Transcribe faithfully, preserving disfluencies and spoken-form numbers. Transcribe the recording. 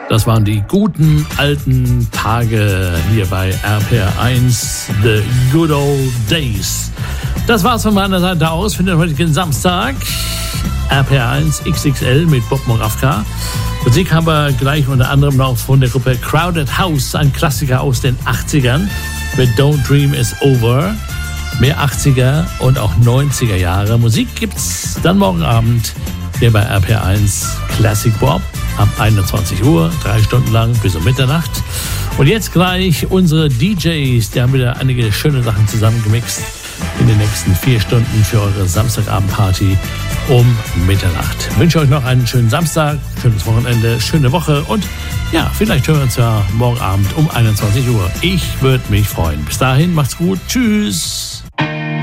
Das waren die guten alten Tage hier bei R P R eins, The Good Old Days. Das war's von meiner Seite aus für den heutigen Samstag. R P R eins X X L mit Bob Moravka. Musik haben wir gleich unter anderem noch von der Gruppe Crowded House, ein Klassiker aus den achtzigern mit Don't Dream Is Over. Mehr achtziger und auch neunziger Jahre. Musik gibt's dann morgen Abend hier bei R P R eins Classic Bob ab einundzwanzig Uhr, drei Stunden lang bis um Mitternacht. Und jetzt gleich unsere D Js, die haben wieder einige schöne Sachen zusammengemixt in den nächsten vier Stunden für eure Samstagabendparty um Mitternacht. Ich wünsche euch noch einen schönen Samstag, schönes Wochenende, schöne Woche und ja, vielleicht hören wir uns ja morgen Abend um einundzwanzig Uhr. Ich würde mich freuen. Bis dahin, macht's gut. Tschüss.